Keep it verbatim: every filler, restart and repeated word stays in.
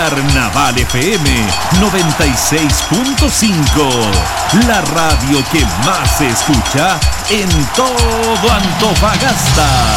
Carnaval F M noventa y seis punto cinco, la radio que más se escucha en todo Antofagasta.